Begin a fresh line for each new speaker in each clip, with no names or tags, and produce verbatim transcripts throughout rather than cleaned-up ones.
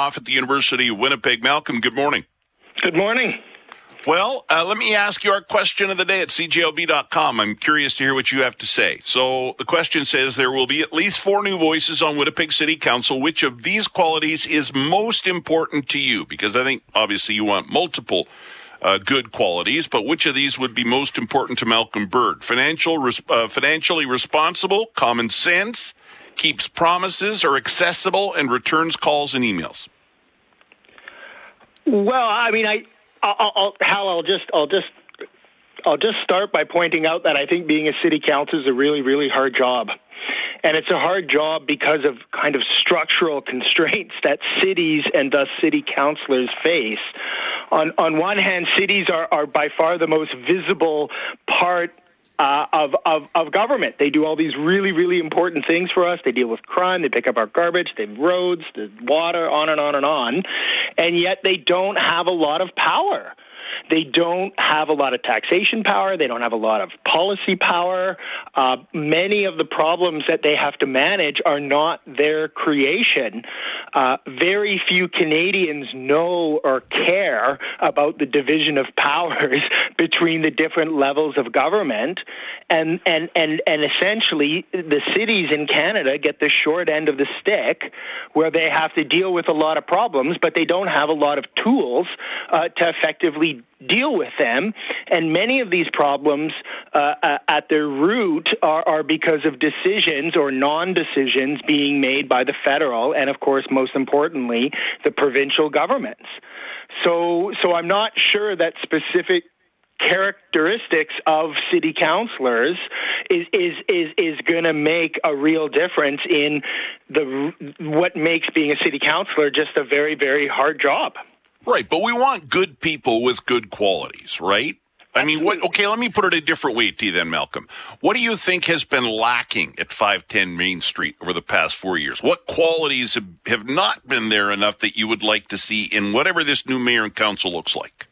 Hoff at the University of Winnipeg. Malcolm, good morning.
Good morning.
Well, uh, let me ask you our question of the day at c j o b dot com. I'm curious to hear what you have to say. So the question says there will be at least four new voices on Winnipeg City Council. Which of these qualities is most important to you? Because I think obviously you want multiple uh, good qualities, but which of these would be most important to Malcolm Bird? Financial, res- uh, financially responsible, common sense, keeps promises, or accessible and returns calls and emails?
Well, I mean, I. I'll, I'll, Hal, I'll just, I'll just, I'll just start by pointing out that I think being a city council is a really, really hard job, and it's a hard job because of kind of structural constraints that cities and thus city councilors face. On on one hand, cities are, are by far the most visible part Uh, of, of, of government. They do all these really, really important things for us. They deal with crime. They pick up our garbage. They have roads, the water, on and on and on. And yet they don't have a lot of power. They don't have a lot of taxation power. They don't have a lot of policy power. Uh, many of the problems that they have to manage are not their creation. Uh, very few Canadians know or care about the division of powers between the different levels of government. And, and, and, and essentially, the cities in Canada get the short end of the stick where they have to deal with a lot of problems, but they don't have a lot of tools uh, to effectively deal with them. And many of these problems uh, uh, at their root are, are because of decisions or non-decisions being made by the federal and, of course, most importantly, the provincial governments. So, so I'm not sure that specific characteristics of city councilors is is is, is going to make a real difference in the what makes being a city councilor just a very, very hard job.
Right, but we want good people with good qualities, right? I mean, what? Okay, let me put it a different way to you then, Malcolm. What do you think has been lacking at five ten Main Street over the past four years? What qualities have, have not been there enough that you would like to see in whatever this new mayor and council looks like?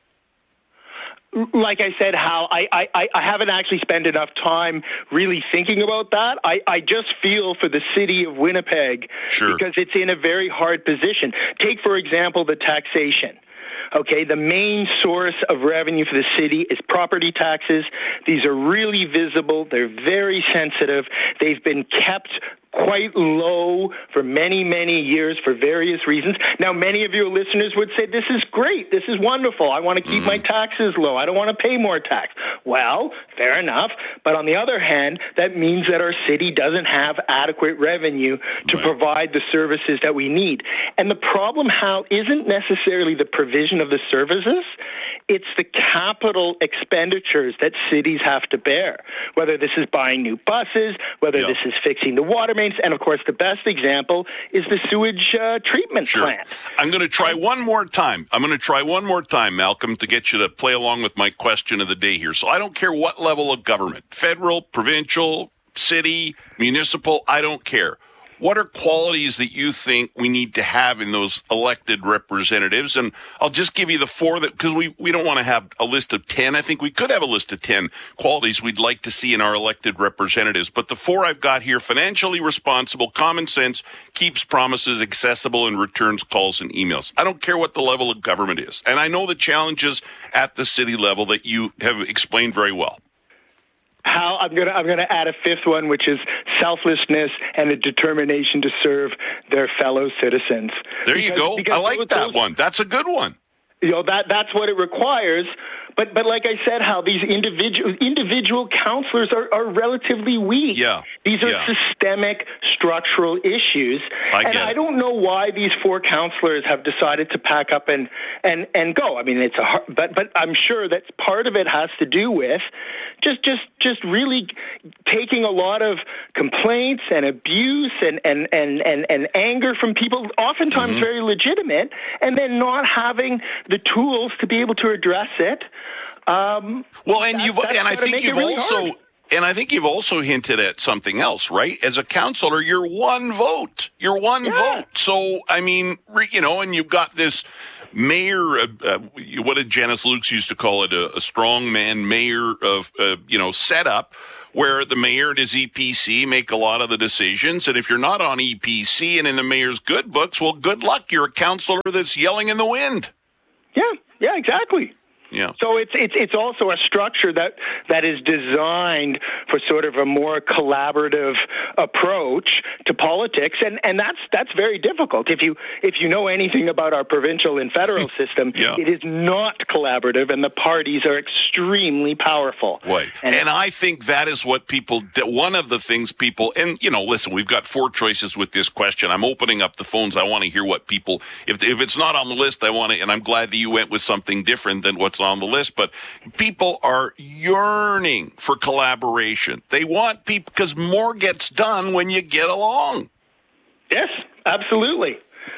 Like I said, Hal, I, I, I haven't actually spent enough time really thinking about that. I, I just feel for the city of Winnipeg
sure.
because it's in a very hard position. Take, for example, the taxation. Okay, the main source of revenue for the city is property taxes. These are really visible. They're very sensitive. They've been kept quite low for many, many years for various reasons. Now, many of your listeners would say, this is great. This is wonderful. I want to keep mm. my taxes low. I don't want to pay more tax. Well, fair enough. But on the other hand, that means that our city doesn't have adequate revenue to right. provide the services that we need. And the problem, Hal, isn't necessarily the provision of the services. It's the capital expenditures that cities have to bear, whether this is buying new buses, whether yep. this is fixing the water mains, and, of course, the best example is the sewage uh, treatment
sure.
plant.
I'm going to try one more time. I'm going to try one more time, Malcolm, to get you to play along with my question of the day here. So I don't care what level of government, federal, provincial, city, municipal, I don't care. What are qualities that you think we need to have in those elected representatives? And I'll just give you the four that, because we, we don't want to have a list of ten. I think we could have a list of ten qualities we'd like to see in our elected representatives. But the four I've got here: financially responsible, common sense, keeps promises, accessible, and returns calls and emails. I don't care what the level of government is. And I know the challenges at the city level that you have explained very well.
Hal, I'm going to I'm going to add a fifth one, which is selflessness and a determination to serve their fellow citizens.
There
because,
you go. I like
those,
that one. That's a good one.
You know, that that's what it requires. But but like I said, Hal, these individual individual counselors are, are relatively weak.
Yeah.
These are
yeah.
systemic structural issues.
I
and
get
I
it.
don't know why these four counselors have decided to pack up and, and, and go. I mean, it's a hard, but but I'm sure that part of it has to do with just just just really taking a lot of complaints and abuse and and, and, and, and anger from people, oftentimes mm-hmm. very legitimate, and then not having the tools to be able to address it. Um,
well, and
that,
you've and I think you've
really
also.
Hard.
And I think you've also hinted at something else, right? As a councillor, you're one vote. You're one
yeah.
vote. So, I mean, you know, and you've got this mayor, uh, uh, what did Janice Lukes used to call it, a, a strong man mayor of, uh, you know, setup, where the mayor and his E P C make a lot of the decisions. And if you're not on E P C and in the mayor's good books, well, good luck. You're a councillor that's yelling in the wind.
Yeah, yeah, exactly.
Yeah.
So it's it's it's also a structure that that is designed for sort of a more collaborative approach to politics, and, and that's that's very difficult. If you if you know anything about our provincial and federal system,
yeah.
it is not collaborative, and the parties are extremely powerful.
Right, and, and I think that is what people. One of the things people, and you know, listen, we've got four choices with this question. I'm opening up the phones. I want to hear what people. If if it's not on the list, I want to, and I'm glad that you went with something different than what's on the list, but people are yearning for collaboration. They want people, because more gets done when you get along.
Yes, absolutely.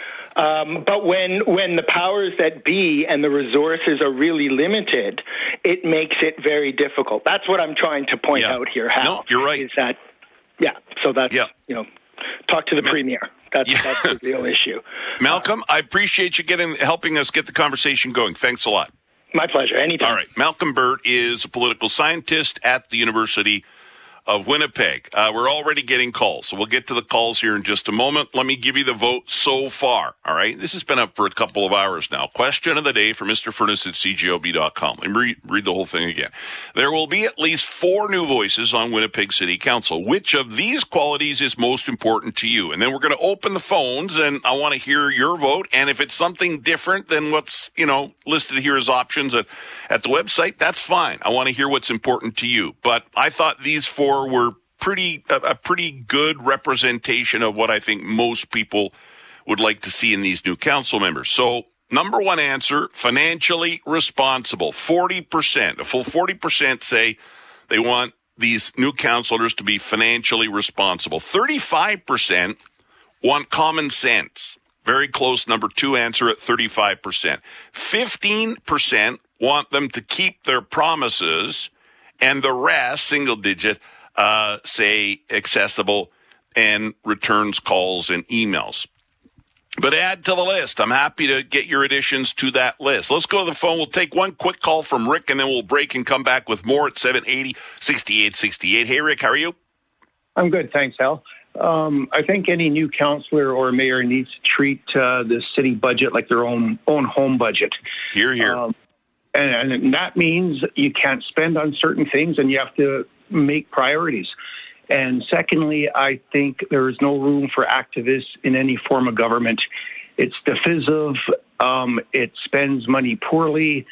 Um, but when when the powers that be and the resources are really limited, it makes it very difficult. That's what I'm trying to point
yeah.
out here, Hal.
No, you're right.
Is that, yeah, so that's,
yeah.
you know, talk to the Ma- Premier. That's, yeah. that's the real issue.
Malcolm, uh, I appreciate you getting helping us get the conversation going. Thanks a lot.
My pleasure. Anytime.
All right. Malcolm Burt is a political scientist at the University of Winnipeg. Uh, we're already getting calls, so we'll get to the calls here in just a moment. Let me give you the vote so far, all right? This has been up for a couple of hours now. Question of the day for Mister Furness at C J O B dot com. Let me read, read the whole thing again. There will be at least four new voices on Winnipeg City Council. Which of these qualities is most important to you? And then we're going to open the phones, and I want to hear your vote. And if it's something different than what's, you know, listed here as options at, at the website, that's fine. I want to hear what's important to you. But I thought these four were pretty a, a pretty good representation of what I think most people would like to see in these new council members. So, number one answer, financially responsible. forty percent, a full forty percent say they want these new councillors to be financially responsible. thirty-five percent want common sense. Very close number two answer at thirty-five percent. fifteen percent want them to keep their promises, and the rest, single digit, uh, say accessible and returns calls and emails. But add to the list. I'm happy to get your additions to that list. Let's go to the phone. We'll take one quick call from Rick, and then we'll break and come back with more at seven eighty, sixty-eight sixty-eight. Hey, Rick, how are you?
I'm good, thanks, Hal. Um, I think any new councillor or mayor needs to treat uh, the city budget like their own own home budget.
Hear, hear.
Um, and, and that means you can't spend on certain things, and you have to make priorities. And secondly, I think there is no room for activists in any form of government. It's divisive, um, it spends money poorly,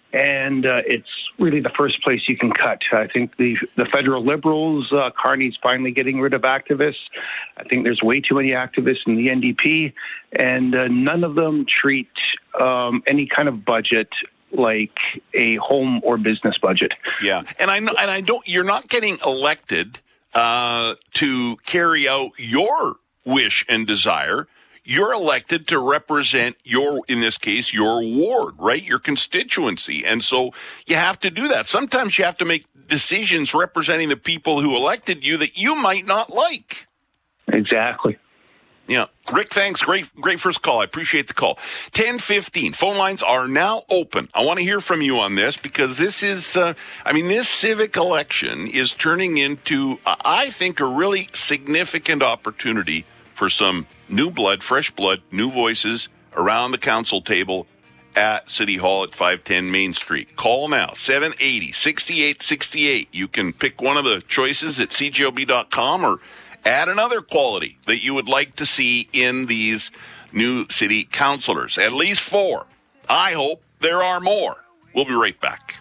and uh, it's really the first place you can cut. I think the, the federal Liberals, uh, Carney's finally getting rid of activists. I think there's way too many activists in the N D P, and uh, none of them treat um, any kind of budget like a home or business budget.
Yeah, and I know, and I don't. You're not getting elected uh, to carry out your wish and desire. You're elected to represent your, in this case, your ward, right? Your constituency, and so you have to do that. Sometimes you have to make decisions representing the people who elected you that you might not like.
Exactly.
Yeah. Rick, thanks. Great, great first call. I appreciate the call. ten fifteen. Phone lines are now open. I want to hear from you on this because this is, uh, I mean, this civic election is turning into, uh, I think, a really significant opportunity for some new blood, fresh blood, new voices around the council table at City Hall at five ten Main Street. Call now, seven eighty, sixty-eight sixty-eight. You can pick one of the choices at C J O B dot com or add another quality that you would like to see in these new city councilors. At least four. I hope there are more. We'll be right back.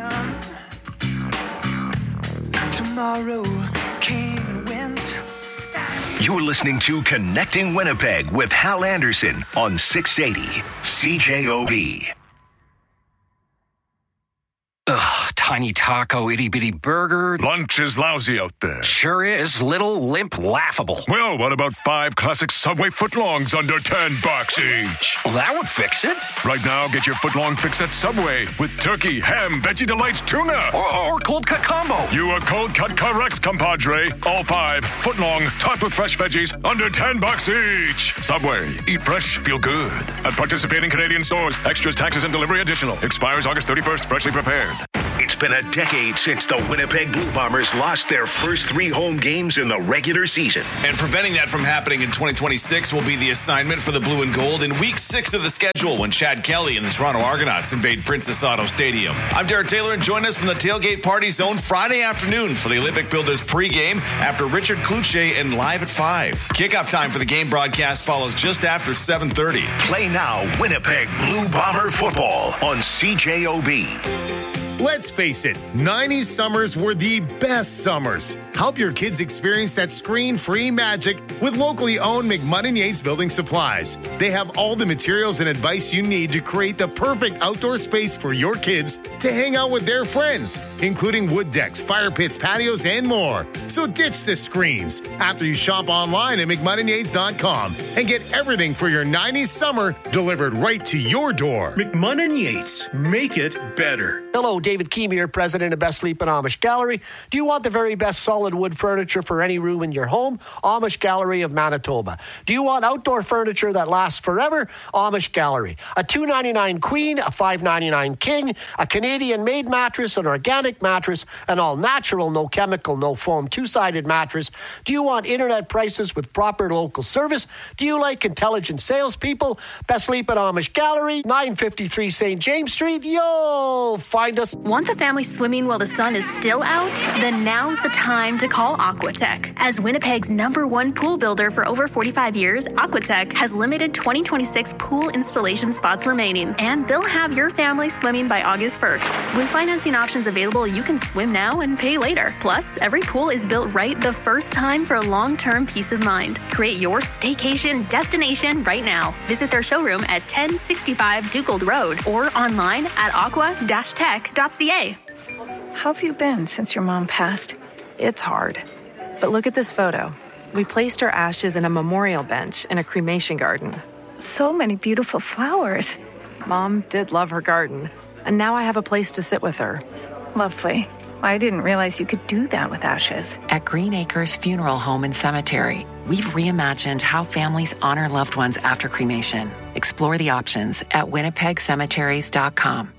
Tomorrow came and went.
You're listening to Connecting Winnipeg with Hal Anderson on six eighty C J O B.
Ugh,
tiny taco, itty-bitty burger.
Lunch is lousy out there.
Sure is. Little, limp, laughable.
Well, what about five classic Subway footlongs under ten bucks each?
Well, that would fix it.
Right now, get your footlong fix at Subway with turkey, ham, Veggie Delights, tuna.
Or, or cold cut combo.
You are cold cut correct, compadre. All five, footlong, topped with fresh veggies, under ten bucks each. Subway, eat fresh, feel good. At participating Canadian stores, extras, taxes, and delivery additional. Expires August thirty-first, freshly prepared.
It's been a decade since the Winnipeg Blue Bombers lost their first three home games in the regular season.
And preventing that from happening in twenty twenty-six will be the assignment for the Blue and Gold in week six of the schedule when Chad Kelly and the Toronto Argonauts invade Princess Auto Stadium. I'm Derek Taylor, and join us from the Tailgate Party Zone Friday afternoon for the Olympic Builders pregame after Richard Cloutier and Live at five. Kickoff time for the game broadcast follows just after seven thirty.
Play now Winnipeg Blue Bomber football on C J O B.
Let's face it, nineties summers were the best summers. Help your kids experience that screen-free magic with locally owned McMunn Yates Building Supplies. They have all the materials and advice you need to create the perfect outdoor space for your kids to hang out with their friends, including wood decks, fire pits, patios, and more. So ditch the screens after you shop online at McMunn Yates dot com and get everything for your nineties summer delivered right to your door.
McMunn and Yates, make it better.
Hello, David Keem here, president of Best Sleep and Amish Gallery. Do you want the very best solid wood furniture for any room in your home? Amish Gallery of Manitoba. Do you want outdoor furniture that lasts forever? Amish Gallery. A two ninety-nine queen, a five ninety-nine king, a Canadian-made mattress, an organic mattress, an all-natural, no chemical, no foam, two-sided mattress. Do you want internet prices with proper local service? Do you like intelligent salespeople? Best Sleep and Amish Gallery, nine fifty-three Saint James Street. You'll find us.
Want the family swimming while the sun is still out? Then now's the time to call Aquatech. As Winnipeg's number one pool builder for over forty-five years, Aquatech has limited twenty twenty-six pool installation spots remaining, and they'll have your family swimming by August first. With financing options available, you can swim now and pay later. Plus, every pool is built right the first time for long-term peace of mind. Create your staycation destination right now. Visit their showroom at ten sixty-five Dugold Road or online at aqua dash tech dot c a.
How have you been since your mom passed? It's hard. But look at this photo. We placed her ashes in a memorial bench in a cremation garden.
So many beautiful flowers.
Mom did love her garden, and now I have a place to sit with her.
Lovely. I didn't realize you could do that with ashes.
At Green Acres Funeral Home and Cemetery, we've reimagined how families honor loved ones after cremation. Explore the options at winnipeg cemeteries dot com.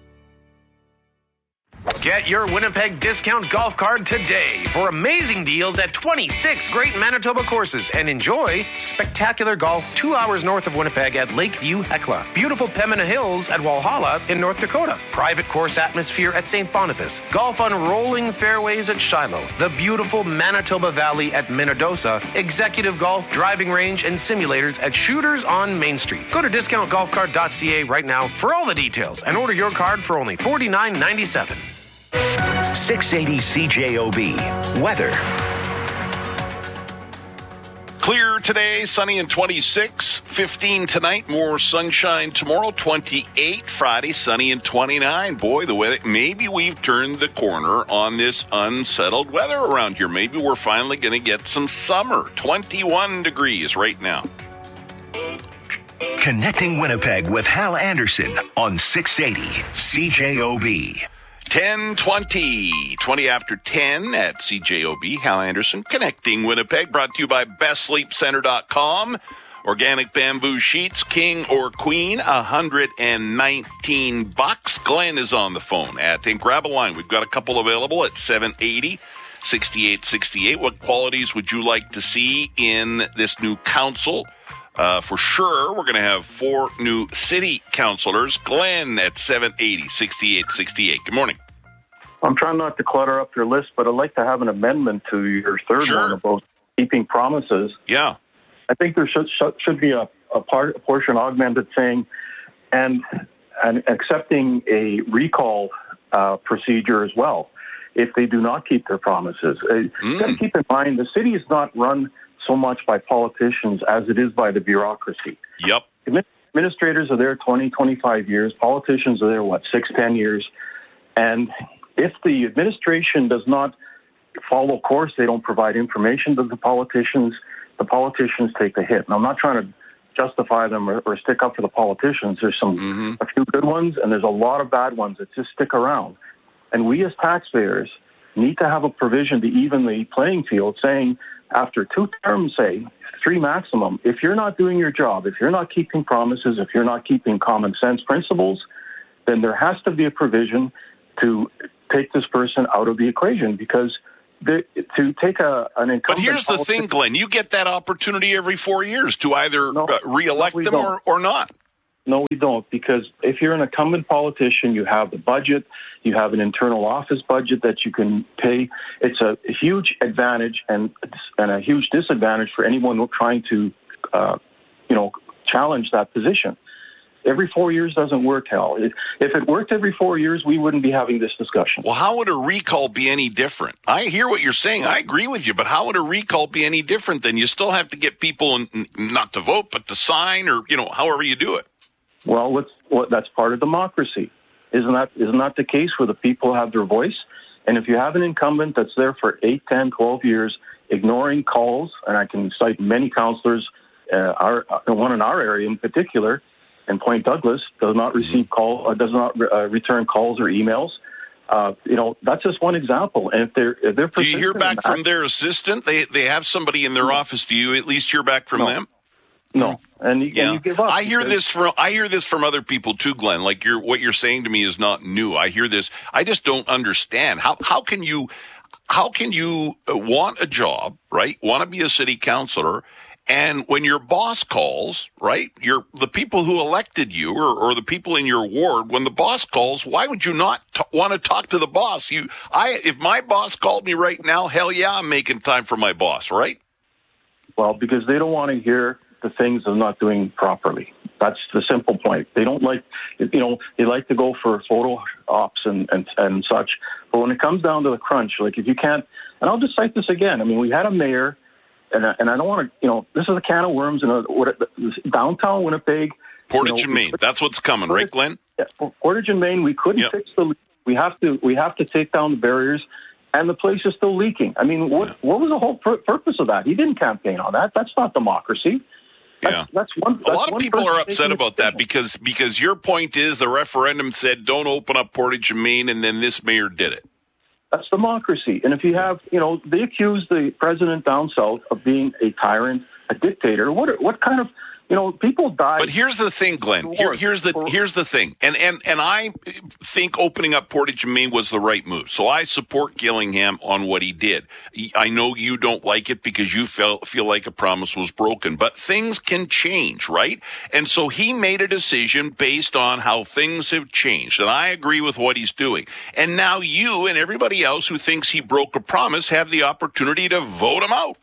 Get your Winnipeg discount golf card today for amazing deals at twenty-six great Manitoba courses, and enjoy spectacular golf two hours north of Winnipeg at Lakeview Hecla, beautiful Pembina Hills at Walhalla in North Dakota, private course atmosphere at Saint Boniface, golf on rolling fairways at Shiloh, the beautiful Manitoba Valley at Minnedosa, executive golf, driving range, and simulators at Shooters on Main Street. Go to discount golf card dot c a right now for all the details and order your card for only forty-nine ninety-seven.
six eighty C J O B. Weather.
Clear today, sunny and twenty-six. fifteen tonight, more sunshine tomorrow. twenty-eight Friday, sunny and twenty-nine. Boy, the weather, maybe we've turned the corner on this unsettled weather around here. Maybe we're finally going to get some summer. twenty-one degrees right now.
Connecting Winnipeg with Hal Anderson on six eighty C J O B.
ten twenty, twenty after ten at C J O B. Hal Anderson, Connecting Winnipeg, brought to you by best sleep center dot com. Organic bamboo sheets, king or queen, one hundred nineteen bucks. Glenn is on the phone at, and grab a line. We've got a couple available at seven eighty, sixty-eight sixty-eight. What qualities would you like to see in this new council? Uh, for sure, we're going to have four new city councilors. Glenn at seven eighty, sixty-eight sixty-eight. Good morning.
I'm trying not to clutter up your list, but I'd like to have an amendment to your third
sure.
one about keeping promises.
Yeah.
I think there should should be a, a, part, a portion augmented saying, and, and accepting a recall uh, procedure as well, if they do not keep their promises. Uh, mm. You got to keep in mind, the city is not run so much by politicians as it is by the bureaucracy.
Yep.
Administrators are there twenty, twenty-five years. Politicians are there, what, six, ten years. And if the administration does not follow course, they don't provide information to the politicians, the politicians take the hit. And I'm not trying to justify them or, or stick up for the politicians. There's some mm-hmm. a few good ones, and there's a lot of bad ones that just stick around. And we as taxpayers need to have a provision to even the playing field, saying after two terms, say three maximum, if you're not doing your job, if you're not keeping promises, if you're not keeping common sense principles, then there has to be a provision to take this person out of the equation, because The, to take a, an incumbent...
But here's the thing, Glenn. You get that opportunity every four years to either
no,
uh, re-elect
no,
them or, or not.
No, we don't, because if you're an incumbent politician, you have the budget, you have an internal office budget that you can pay. It's a, a huge advantage and, and a huge disadvantage for anyone trying to, uh, you know, challenge that position. Every four years doesn't work, Hal. If, if it worked every four years, we wouldn't be having this discussion.
Well, how would a recall be any different? I hear what you're saying. I agree with you, but how would a recall be any different? Then you still have to get people in, not to vote, but to sign, or, you know, however you do it.
Well, let's, well, that's part of democracy. Isn't that, isn't that the case where the people have their voice? And if you have an incumbent that's there for eight, ten, twelve years, ignoring calls, and I can cite many councillors, uh, our, one in our area in particular, and Point Douglas, does not receive call, uh, does not uh, return calls or emails. Uh, you know, that's just one example. And if they're, if they're
do you hear back from their assistant? They they have somebody in their office. Do you at least hear back from
no.
them?
No, and you,
yeah.
and you give up.
I hear
because...
this from I hear this from other people too, Glenn. Like you're what you're saying to me is not new. I hear this. I just don't understand how how can you how can you want a job, right? Want to be a city councillor. And when your boss calls, right, you're the people who elected you or, or the people in your ward, when the boss calls, why would you not t- want to talk to the boss? You, I, if my boss called me right now, hell yeah, I'm making time for my boss, right?
Well, because they don't want to hear the things they're not doing properly. That's the simple point. They don't like, you know, they like to go for photo ops and, and, and such. But when it comes down to the crunch, like if you can't, and I'll just cite this again. I mean, we had a mayor. And I, and I don't want to, you know, this is a can of worms in a, what, downtown Winnipeg.
Portage
you know,
and Main. That's what's coming, Portage, right, Glenn?
Yeah, Portage and Main. We couldn't yep. fix the. We have to. We have to take down the barriers, and the place is still leaking. I mean, what? Yeah. What was the whole pur- purpose of that? He didn't campaign on that. That's not democracy. That's,
yeah,
that's one. That's
a lot of
one
people are upset about that because because your point is the referendum said don't open up Portage and Main, and then this mayor did it.
That's democracy. And if you have, you know, they accuse the president down south of being a tyrant, a dictator. What what kind of, you know, people die.
But here's the thing, Glenn. Here, here's the here's the thing. And and and I think opening up Portage and Main was the right move. So I support Gillingham on what he did. I know you don't like it because you feel feel like a promise was broken, but things can change, right? And so he made a decision based on how things have changed. And I agree with what he's doing. And now you and everybody else who thinks he broke a promise have the opportunity to vote him out.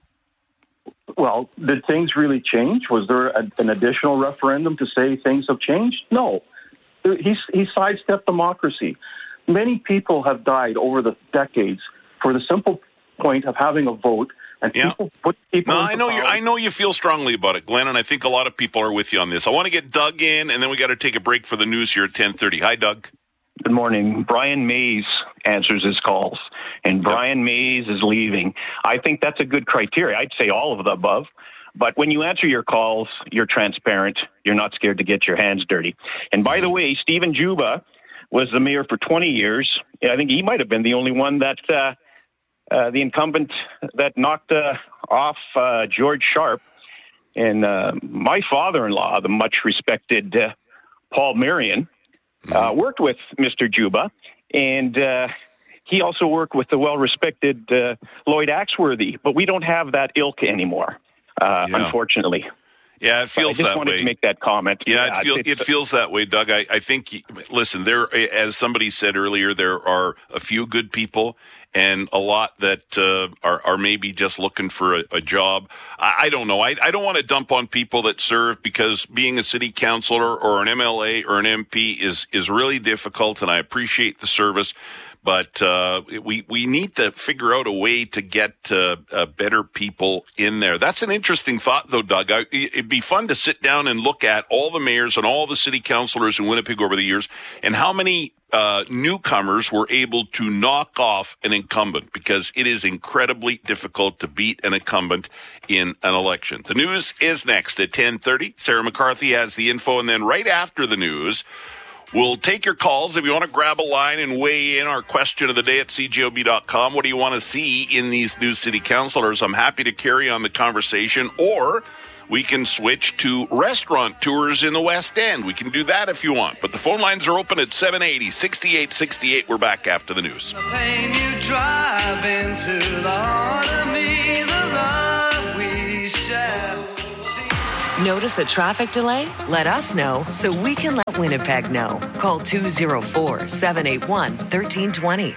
Well, did things really change? Was there a, an additional referendum to say things have changed? No. He's, he sidestepped democracy. Many people have died over the decades for the simple point of having a vote, and
yeah.
people put people.
No, I know you. I know you feel strongly about it, Glenn, and I think a lot of people are with you on this. I want to get Doug in, and then we got to take a break for the news here at ten thirty. Hi, Doug.
Good morning. Brian Mays answers his calls, and Brian Mays is leaving. I think that's a good criteria. I'd say all of the above. But when you answer your calls, you're transparent. You're not scared to get your hands dirty. And by the way, Stephen Juba was the mayor for twenty years. I think he might have been the only one that uh, uh, the incumbent that knocked uh, off uh, George Sharp. And uh, my father-in-law, the much-respected uh, Paul Marion, Uh, worked with Mister Juba, and uh, he also worked with the well-respected uh, Lloyd Axworthy, but we don't have that ilk anymore, uh,
yeah.
unfortunately.
Yeah, it feels
I just
that
wanted
way.
to make that comment.
Yeah,
yeah
it, feel,
it's,
it feels that way, Doug. I, I think, listen, there, as somebody said earlier, there are a few good people and a lot that uh, are, are maybe just looking for a, a job. I, I don't know. I, I don't want to dump on people that serve because being a city councilor or an M L A or an M P is, is really difficult, and I appreciate the service. But uh, we we need to figure out a way to get uh, uh, better people in there. That's an interesting thought, though, Doug. I, it'd be fun to sit down and look at all the mayors and all the city councilors in Winnipeg over the years and how many uh, newcomers were able to knock off an incumbent, because it is incredibly difficult to beat an incumbent in an election. The news is next at ten thirty. Sarah McCarthy has the info, and then right after the news, we'll take your calls. If you want to grab a line and weigh in, our question of the day at c j o b dot com. What do you want to see in these new city councilors? I'm happy to carry on the conversation, or we can switch to restaurant tours in the West End. We can do that if you want. But the phone lines are open at seven eighty, sixty-eight sixty-eight. We're back after the news.
The pain you drive into the heart of me, the love we share.
Notice a traffic delay? Let us know so we can let Winnipeg know. Call two oh four, seven eight one, one three two zero.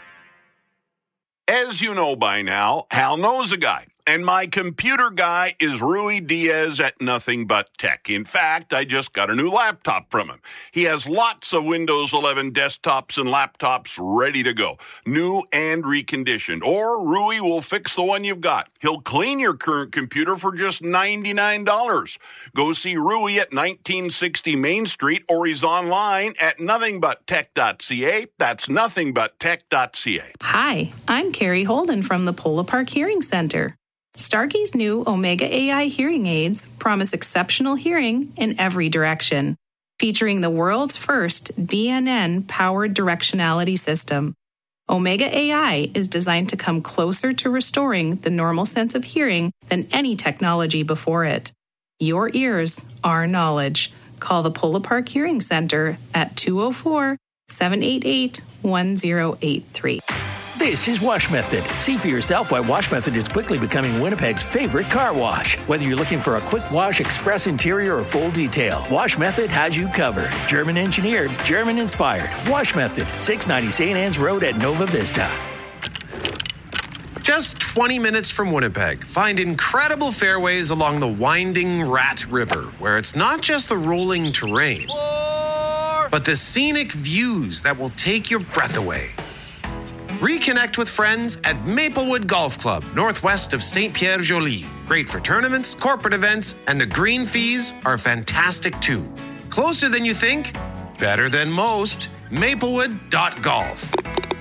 As you know by now, Hal knows a guy. And my computer guy is Rui Diaz at Nothing But Tech. In fact, I just got a new laptop from him. He has lots of Windows eleven desktops and laptops ready to go, new and reconditioned. Or Rui will fix the one you've got. He'll clean your current computer for just ninety-nine dollars. Go see Rui at nineteen sixty Main Street, or he's online at nothing but tech dot c a. That's nothing but tech dot c a.
Hi, I'm Carrie Holden from the Polo Park Hearing Center. Starkey's new Omega A I hearing aids promise exceptional hearing in every direction, featuring the world's first D N N-powered directionality system. Omega A I is designed to come closer to restoring the normal sense of hearing than any technology before it. Your ears, our knowledge. Call the Polo Park Hearing Center at two oh four, seven eight eight, one oh eight three.
This is Wash Method. See for yourself why Wash Method is quickly becoming Winnipeg's favorite car wash. Whether you're looking for a quick wash, express interior, or full detail, Wash Method has you covered. German engineered, German inspired. Wash Method, six ninety Saint Anne's Road at Nova Vista.
Just twenty minutes from Winnipeg, find incredible fairways along the winding Rat River, where it's not just the rolling terrain, but the scenic views that will take your breath away. Reconnect with friends at Maplewood Golf Club, northwest of Saint Pierre Joly. Great for tournaments, corporate events, and the green fees are fantastic too. Closer than you think, better than most. Maplewood dot golf.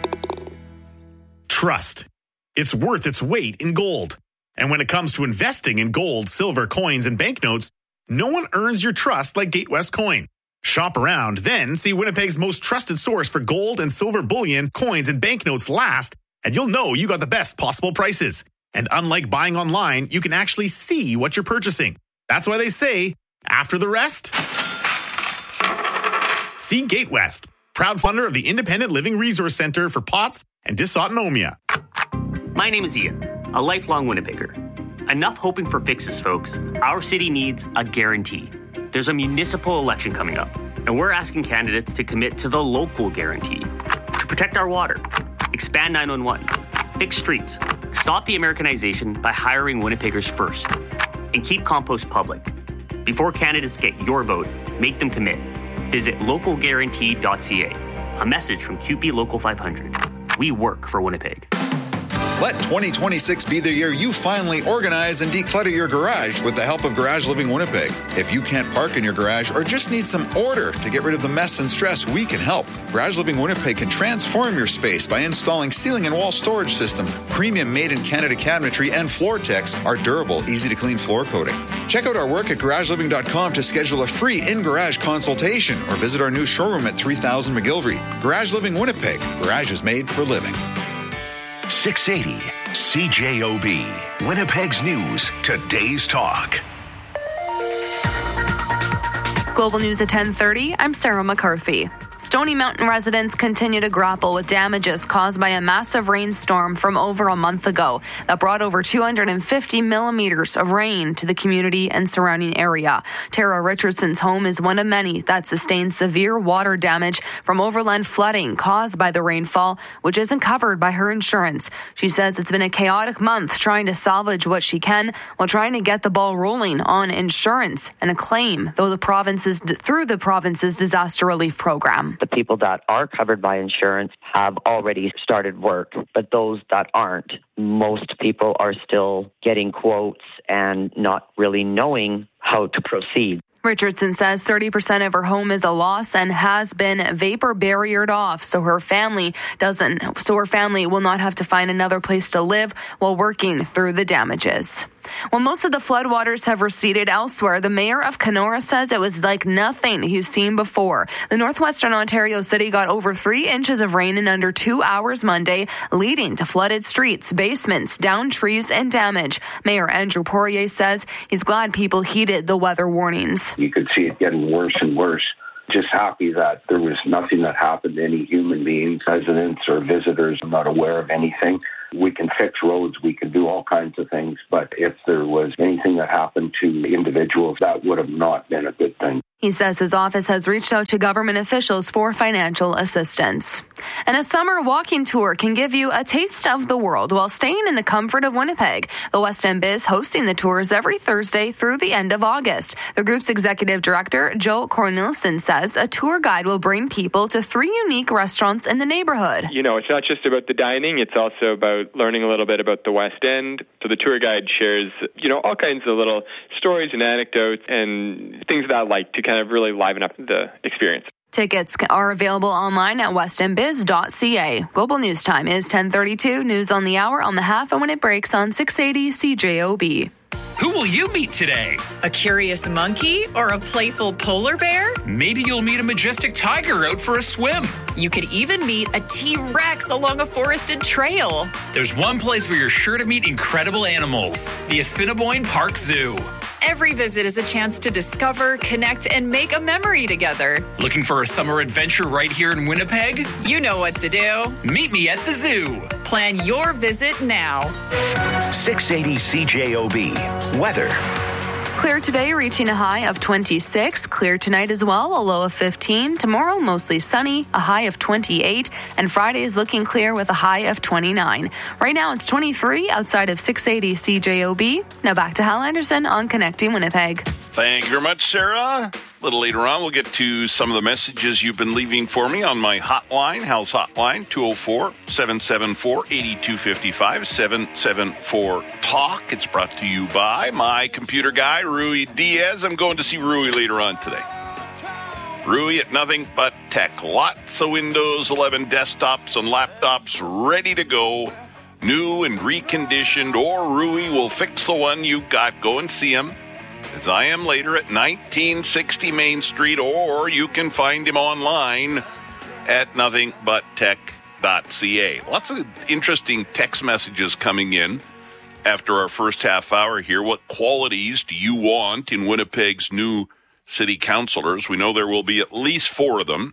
Trust. It's worth its weight in gold. And when it comes to investing in gold, silver, coins, and banknotes, no one earns your trust like Gatewest Coin. Shop around, then see Winnipeg's most trusted source for gold and silver bullion, coins, and banknotes last, and you'll know you got the best possible prices. And unlike buying online, you can actually see what you're purchasing. That's why they say, after the rest, see Gatewest, proud funder of the Independent Living Resource Center for P O T S and Dysautonomia.
My name is Ian, a lifelong Winnipegger. Enough hoping for fixes, folks. Our city needs a guarantee. There's a municipal election coming up, and we're asking candidates to commit to the local guarantee. To protect our water, expand nine one one, fix streets, stop the Americanization by hiring Winnipeggers first, and keep compost public. Before candidates get your vote, make them commit. Visit local guarantee dot c a. A message from Q P Local five hundred. We work for Winnipeg.
Let twenty twenty-six be the year you finally organize and declutter your garage with the help of Garage Living Winnipeg. If you can't park in your garage or just need some order to get rid of the mess and stress, we can help. Garage Living Winnipeg can transform your space by installing ceiling and wall storage systems, premium made-in-Canada cabinetry, and Floor-Tex, our durable, easy-to-clean floor coating. Check out our work at garage living dot com to schedule a free in-garage consultation or visit our new showroom at three thousand McGilvery. Garage Living Winnipeg. Garage is made for living.
six eighty C J O B. Winnipeg's News. Today's Talk.
Global News at ten thirty. I'm Sarah McCarthy. Stony Mountain residents continue to grapple with damages caused by a massive rainstorm from over a month ago that brought over two hundred fifty millimeters of rain to the community and surrounding area. Tara Richardson's home is one of many that sustained severe water damage from overland flooding caused by the rainfall, which isn't covered by her insurance. She says it's been a chaotic month trying to salvage what she can while trying to get the ball rolling on insurance and a claim though the province's through the province's disaster relief program. him.
The people that are covered by insurance have already started work, but those that aren't, most people are still getting quotes and not really knowing how to proceed.
Richardson says thirty percent of her home is a loss and has been vapor barriered off, so her family doesn't, so her family will not have to find another place to live while working through the damages. While most of the floodwaters have receded elsewhere, the mayor of Kenora says it was like nothing he's seen before. The northwestern Ontario city got over three inches of rain in under two hours Monday, leading to flooded streets, basements, downed trees, and damage. Mayor Andrew Poirier says he's glad people heeded the weather warnings.
You could see it getting worse and worse. Just happy that there was nothing that happened to any human beings, residents or visitors. I'm not aware of anything. We can fix roads, we can do all kinds of things, but if there was anything that happened to individuals, that would have not been a good thing.
He says his office has reached out to government officials for financial assistance. And a summer walking tour can give you a taste of the world while staying in the comfort of Winnipeg. The West End Biz hosting the tours every Thursday through the end of August. The group's executive director, Joe Cornelison, says a tour guide will bring people to three unique restaurants in the neighborhood.
You know, it's not just about the dining, it's also about learning a little bit about the West End. So the tour guide shares, you know, all kinds of little stories and anecdotes and things that I like to kind of really liven up the experience.
Tickets are available online at west end biz dot c a. Global News Time is ten thirty-two. News on the hour on the half and when it breaks on six eighty C J O B.
Who will you meet today?
A curious monkey or a playful polar bear?
Maybe you'll meet a majestic tiger out for a swim.
You could even meet a T-Rex along a forested trail.
There's one place where you're sure to meet incredible animals, the Assiniboine Park Zoo.
Every visit is a chance to discover, connect, and make a memory together.
Looking for a summer adventure right here in Winnipeg?
You know what to do.
Meet me at the zoo.
Plan your visit now.
six eighty C J O B. Weather.
Clear today, reaching a high of twenty-six. Clear tonight as well, a low of fifteen. Tomorrow, mostly sunny, a high of twenty-eight. And Friday is looking clear with a high of twenty-nine. Right now, it's twenty-three outside of six eighty C J O B. Now back to Hal Anderson on Connecting Winnipeg.
Thank you very much, Sarah. A little later on, we'll get to some of the messages you've been leaving for me on my hotline, Hal's hotline, two oh four, seven seven four, eight two five five, seven seven four, talk. It's brought to you by my computer guy, Rui Diaz. I'm going to see Rui later on today. Rui at Nothing But Tech. Lots of Windows eleven desktops and laptops ready to go, new and reconditioned, or Rui will fix the one you got. Go and see him, as I am later, at nineteen sixty Main Street, or you can find him online at nothing but tech dot c a. Lots of interesting text messages coming in after our first half hour here. What qualities do you want in Winnipeg's new city councilors? We know there will be at least four of them.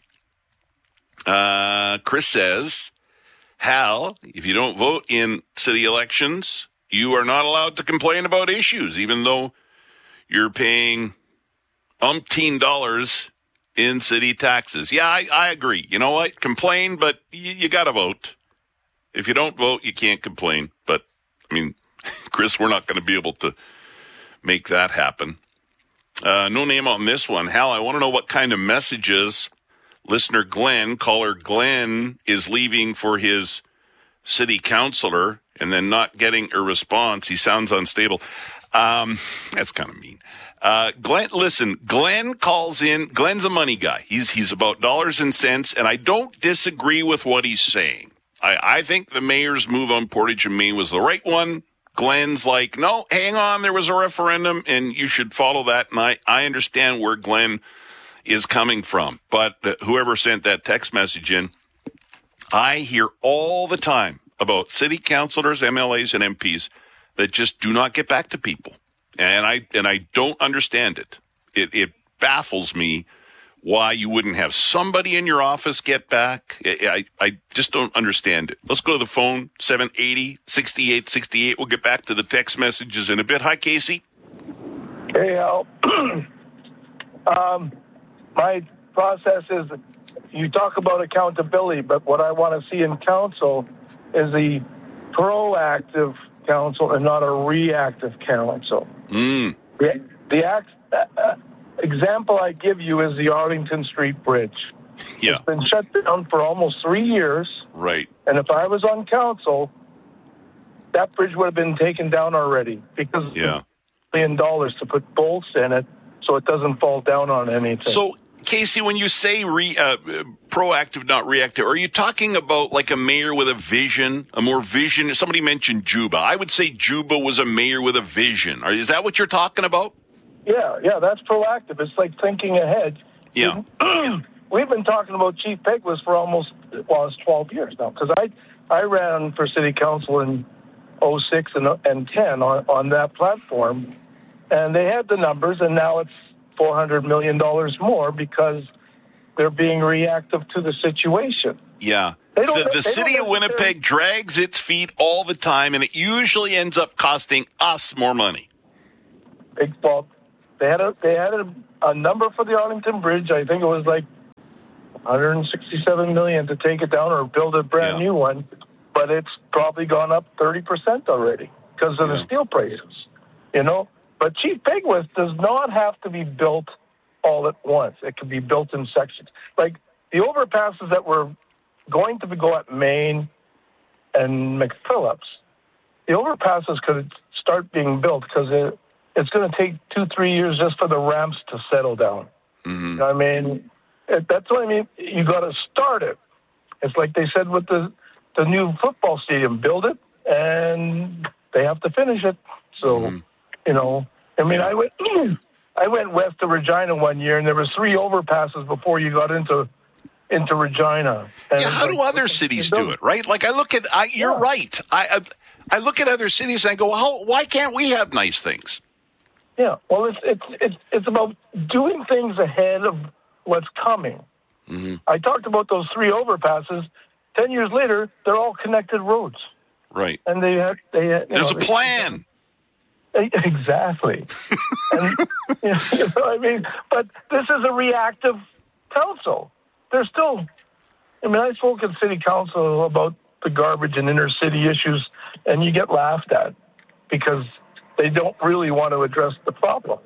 Uh, Chris says, Hal, if you don't vote in city elections, you are not allowed to complain about issues, even though you're paying umpteen dollars in city taxes. Yeah, I, I agree. You know what? Complain, but you, you got to vote. If you don't vote, you can't complain. But, I mean, Chris, we're not going to be able to make that happen. Uh, no name on this one. Hal, I want to know what kind of messages listener Glenn, caller Glenn, is leaving for his city councilor and then not getting a response. He sounds unstable. Um, that's kind of mean. Uh, Glenn, listen, Glenn calls in. Glenn's a money guy. He's, he's about dollars and cents, and I don't disagree with what he's saying. I, I think the mayor's move on Portage and Main was the right one. Glenn's like, no, hang on, there was a referendum, and you should follow that. And I, I understand where Glenn is coming from. But uh, whoever sent that text message in, I hear all the time about city councilors, M L As, and M Ps that just do not get back to people. And I and I don't understand it. It, it baffles me why you wouldn't have somebody in your office get back. I, I, I just don't understand it. Let's go to the phone, seven eighty, sixty-eight sixty-eight. We'll get back to the text messages in a bit. Hi, Casey.
Hey, Al. um, my process is, you talk about accountability, but what I want to see in council is the proactive council and not a reactive council.
Mm.
The, the act, uh, example I give you is the Arlington Street Bridge.
Yeah.
It's been shut down for almost three years.
Right.
And if I was on council, that bridge would have been taken down already because
yeah.
of a million dollars to put bolts in it so it doesn't fall down on anything.
So, Casey, when you say re, uh, proactive, not reactive, are you talking about like a mayor with a vision, a more vision? Somebody mentioned Juba. I would say Juba was a mayor with a vision. Is that what you're talking about?
Yeah, yeah, that's proactive. It's like thinking ahead.
Yeah.
We've been talking about Chief Pegulas for almost, well, it's twelve years now, because I, I ran for city council in oh six and, and ten on, on that platform, and they had the numbers, and now it's four hundred million dollars more because they're being reactive to the situation.
Yeah.
They don't-
The, the
they
city
don't
of Winnipeg drags its feet all the time, and it usually ends up costing us more money.
Big fault. They had a they had a, a number for the Arlington Bridge. I think it was like one hundred sixty-seven million to take it down or build a brand new one, but it's probably gone up thirty percent already because of the steel prices. You know, but Chief Pegulas does not have to be built all at once. It can be built in sections. Like the overpasses that were going to go at Main and McPhillips, the overpasses could start being built because it, it's going to take two, three years just for the ramps to settle down.
Mm-hmm.
I mean, it, that's what I mean. You got to start it. It's like they said with the, the new football stadium, build it, and they have to finish it. So, mm-hmm. you know, I mean, I went I went west to Regina one year, and there was three overpasses before you got into into Regina. And
yeah, how
like,
do other cities do it, right? Like, I look at, I, you're yeah. right. I, I I look at other cities and I go, how, why can't we have nice things?
Yeah, well, it's it's it's it's about doing things ahead of what's coming.
Mm-hmm.
I talked about those three overpasses. Ten years later, they're all connected roads.
Right.
And they had, they had,
There's
know,
a plan.
They, exactly. and, you know what I mean? But this is a reactive council. They're still, I mean, I spoke at city council about the garbage and inner city issues, and you get laughed at because they don't really want to address the problem.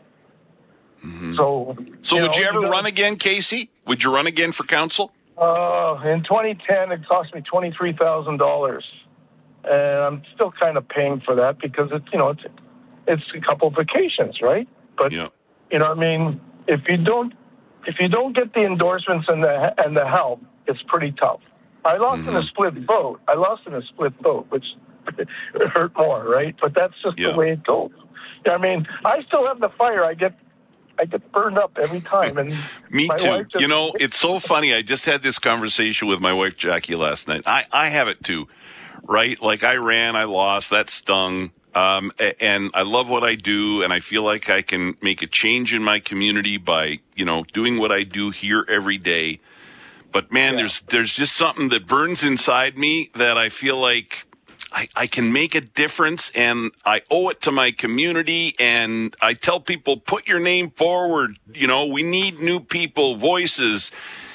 Mm-hmm.
So,
so
you
would
know,
you ever
you
run again, Casey? Would you run again for council?
Uh, in twenty ten, it cost me twenty-three thousand dollars, and I'm still kind of paying for that because it's you know it's it's a couple of vacations, right? But
yeah.
you know, I mean, if you don't if you don't get the endorsements and the and the help, it's pretty tough. I lost mm-hmm. in a split vote. I lost in a split vote, which hurt more, right? But that's just
yeah.
the way it goes. I mean, I still have the fire. I get I get burned up every time. And
me
my
too.
wife just,
you know, it's so funny. I just had this conversation with my wife Jackie last night. I I have it too, right? Like I ran, I lost, that stung. Um, and I love what I do, and I feel like I can make a change in my community by, you know, doing what I do here every day. But man, yeah. there's there's just something that burns inside me that I feel like I, I can make a difference, and I owe it to my community. And I tell people, put your name forward. You know, we need new people, voices.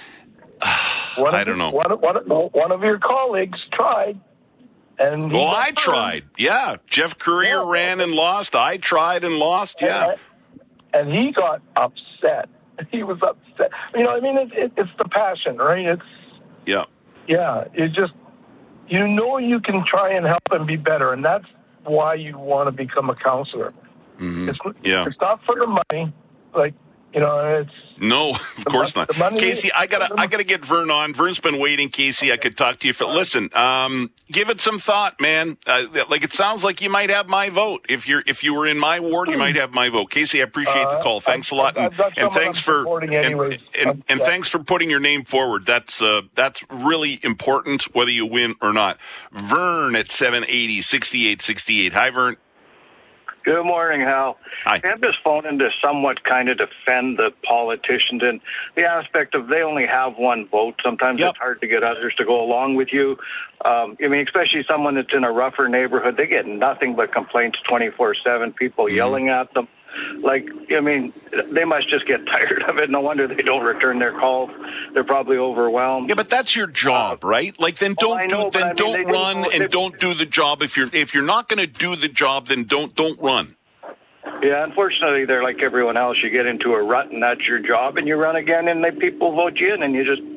One
I don't know.
One, one, one of your colleagues tried. And
well, I tried. Yeah. Jeff Courier yeah. ran and lost. I tried and lost. Yeah.
And, and he got upset. He was upset. You know, I mean, it, it, it's the passion, right? It's
yeah.
Yeah. It just, you know, you can try and help and be better. And that's why you want to become a counselor.
Mm-hmm.
It's,
yeah.
it's not for the money. Like, you know, it's
no, of course not. Money, Casey, I gotta, I gotta get Vern on. Vern's been waiting. Casey, I could talk to you for. Listen, um, give it some thought, man. Uh, like it sounds like you might have my vote. If you're, if you were in my ward, you might have my vote. Casey, I appreciate the call. Thanks
uh,
a lot, and, and thanks for and,
and,
and, and thanks for putting your name forward. That's uh, that's really important, whether you win or not. Vern at seven eighty, sixty-eight sixty-eight. Hi, Vern.
Good morning, Hal.
Hi.
I'm just phoning to somewhat kind of defend the politicians and the aspect of they only have one vote. Sometimes yep. it's hard to get others to go along with you. Um, I mean, especially someone that's in a rougher neighborhood, they get nothing but complaints twenty-four seven, people mm-hmm. yelling at them. Like, I mean, they must just get tired of it. No wonder they don't return their calls. They're probably overwhelmed.
Yeah, but that's your job, uh, right? Like, then don't
oh, know,
do, then
I mean,
don't run and don't do the job. If you're if you're not going to do the job, then don't don't run.
Yeah, unfortunately, they're like everyone else. You get into a rut, and that's your job, and you run again, and they people vote you in, and you just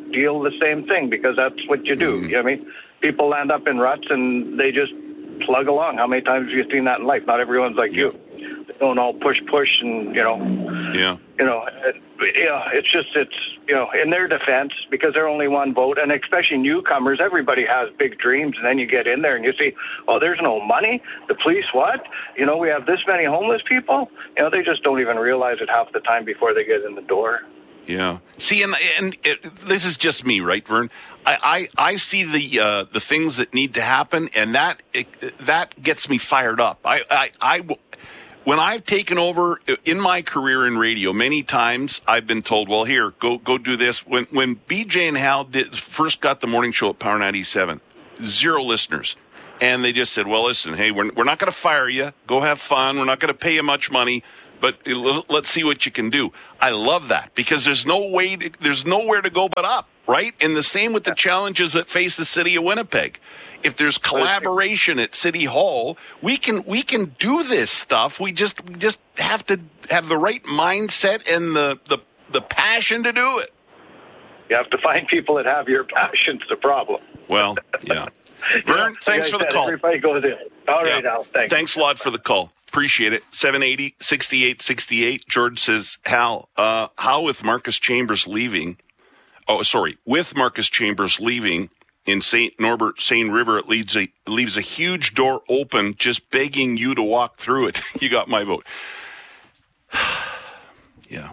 deal the same thing because that's what you do.
Mm.
You know what I mean? People land up in ruts and they just plug along. How many times have you seen that in life? Not everyone's like you. They don't all push, push, and, you know,
yeah.
you know, it, you know, it's just, it's, you know, in their defense, because they're only one vote, and especially newcomers, everybody has big dreams, and then you get in there and you see, oh, there's no money. The police, what? You know, we have this many homeless people. You know, they just don't even realize it half the time before they get in the door.
Yeah. See, and and it, this is just me, right, Vern? I, I, I see the uh, the things that need to happen, and that it, that gets me fired up. I, I, I, when I've taken over in my career in radio, many times I've been told, well, here, go go do this. When when B J and Hal did, first got the morning show at Power ninety-seven, zero listeners. And they just said, well, listen, hey, we're, we're not going to fire you. Go have fun. We're not going to pay you much money. But let's see what you can do. I love that because there's no way, to, there's nowhere to go but up, right? And the same with the challenges that face the city of Winnipeg. If there's collaboration at City Hall, we can we can do this stuff. We just we just have to have the right mindset and the the, the passion to do it.
You have to find people that have your passion's the problem.
Well, yeah. Vern,
yeah,
thanks
like
for the
said,
call.
Everybody goes in. All right,
yeah.
Al, thanks.
Thanks a lot for the call. Appreciate it. seven eighty, sixty-eight sixty-eight. George says, Hal, uh, how with Marcus Chambers leaving, oh, sorry, with Marcus Chambers leaving in Saint Norbert, Seine River, it leaves a, leaves a huge door open, just begging you to walk through it. You got my vote. yeah.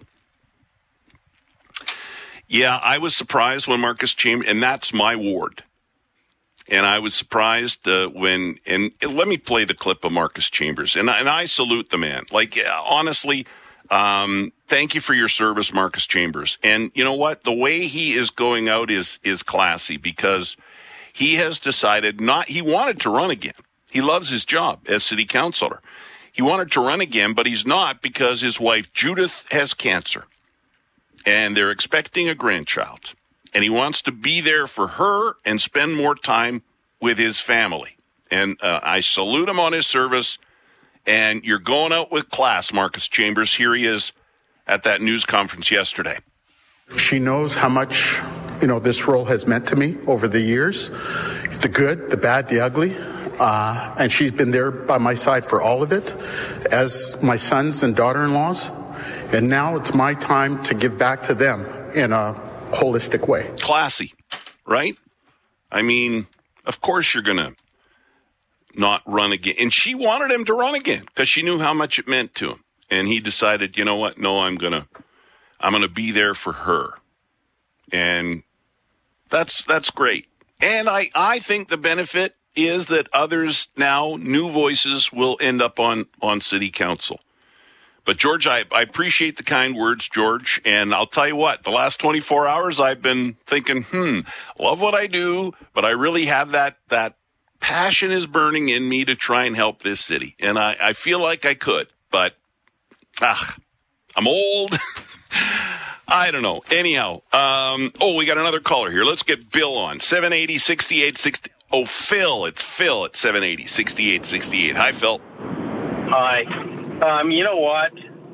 Yeah, I was surprised when Marcus Chambers, and that's my ward. And I was surprised uh, when, and let me play the clip of Marcus Chambers. And, and I salute the man. Like, honestly, um, thank you for your service, Marcus Chambers. And you know what? The way he is going out is, is classy because he has decided not, he wanted to run again. He loves his job as city councilor. He wanted to run again, but he's not because his wife, Judith, has cancer. And they're expecting a grandchild. And he wants to be there for her and spend more time with his family. And uh, I salute him on his service. And you're going out with class, Marcus Chambers. Here he is at that news conference yesterday.
She knows how much, you know, this role has meant to me over the years. The good, the bad, the ugly. Uh, and she's been there by my side for all of it, as my sons and daughter-in-laws. And now it's my time to give back to them in a holistic way.
Classy, right? I mean, of course you're going to not run again. And she wanted him to run again because she knew how much it meant to him. And he decided, you know what? No, I'm going to I'm going to be there for her. And that's that's great. And I, I think the benefit is that others now, new voices, will end up on, on city council. But, George, I, I appreciate the kind words, George. And I'll tell you what, the last twenty-four hours I've been thinking, hmm, love what I do, but I really have that that passion is burning in me to try and help this city. And I, I feel like I could, but ah, I'm old. I don't know. Anyhow, um, oh, we got another caller here. Let's get Bill on. seven eighty, sixty-eight sixty. Oh, Phil. It's Phil at seven eighty, sixty-eight sixty-eight. Hi, Phil.
Hi. Um, you know what?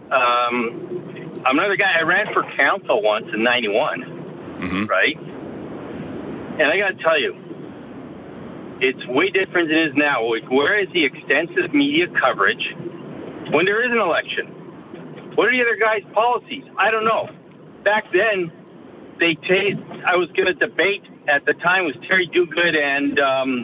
Um, I'm another guy. I ran for council once in ninety-one,
mm-hmm.
right? And I got to tell you, it's way different than it is now. Where is the extensive media coverage when there is an election? What are the other guys' policies? I don't know. Back then, they t- I was going to debate at the time was Terry Duguid and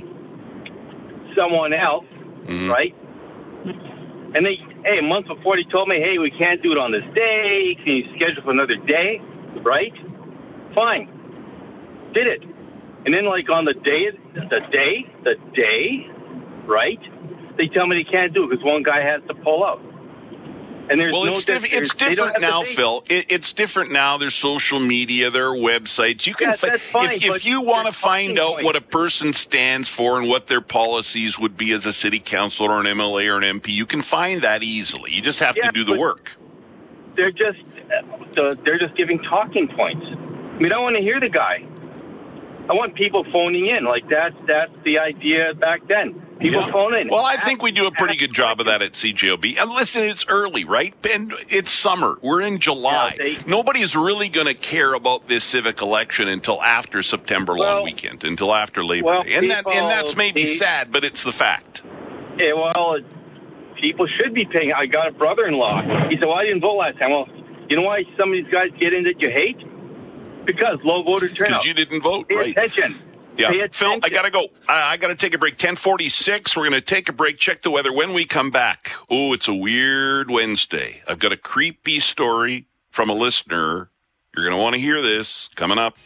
um, someone else,
mm-hmm.
right? And they, hey, a month before, they told me, hey, we can't do it on this day. Can you schedule for another day? Right? Fine. Did it. And then, like, on the day, the day, the day, right? They tell me they can't do it because one guy has to pull out. And there's
well,
no
it's, diff- it's different now, Phil. It, it's different now. There's social media. There are websites. You can
yeah,
fi-
that's fine,
if, if you want to find out
point.
what a person stands for and what their policies would be as a city councilor or an M L A or an M P, you can find that easily. You just have
yeah,
to do the work.
They're just uh, they're just giving talking points. I mean, I want to hear the guy. I want people phoning in. Like that's that's the idea back then. People
Yeah.
phone in.
Well, I think we do a pretty good job of that at C J O B. And listen, it's early, right? And it's summer. We're in July.
Yeah, they-
Nobody's really going to care about this civic election until after September
Well-
long weekend, until after Labor
well,
Day. And that and
people-
that's maybe
they-
sad, but it's the fact.
Yeah, well, people should be paying. I got a brother-in-law. He said, "Well, I didn't vote last time." Well, you know why some of these guys get in that you hate? Because low voter turnout.
Because you didn't vote,
Pay
right?
attention.
Yeah,
Pay
Phil, I
attention.
got to go. I, I got to take a break. ten forty-six, we're going to take a break, check the weather. When we come back, oh, it's a weird Wednesday. I've got a creepy story from a listener. You're going to want to hear this coming up.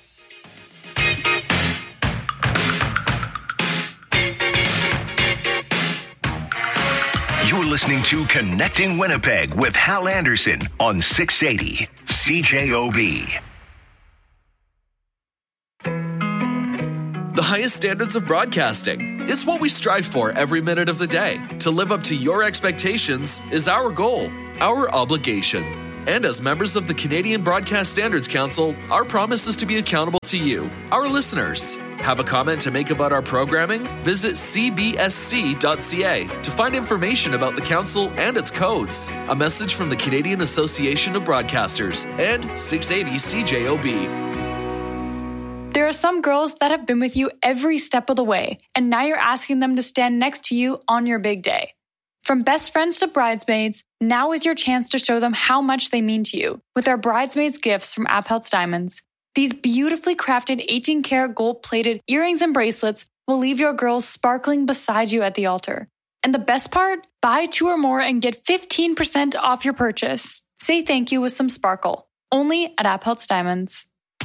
You're listening to Connecting Winnipeg with Hal Anderson on six eighty C J O B.
The highest standards of broadcasting. It's what we strive for every minute of the day. To live up to your expectations is our goal, our obligation. And as members of the Canadian Broadcast Standards Council, our promise is to be accountable to you, our listeners. Have a comment to make about our programming? Visit c b s c dot c a to find information about the council and its codes. A message from the Canadian Association of Broadcasters and six eighty C J O B.
There are some girls that have been with you every step of the way, and now you're asking them to stand next to you on your big day. From best friends to bridesmaids, now is your chance to show them how much they mean to you with our bridesmaids gifts from Appelt's Diamonds. These beautifully crafted eighteen karat gold-plated earrings and bracelets will leave your girls sparkling beside you at the altar. And the best part? Buy two or more and get fifteen percent off your purchase. Say thank you with some sparkle. Only at Appelt's Diamonds.